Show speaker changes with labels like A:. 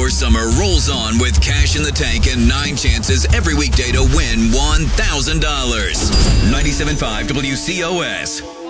A: Your summer rolls on with cash in the tank and 9 chances every weekday to win $1,000. 97.5 WCOS.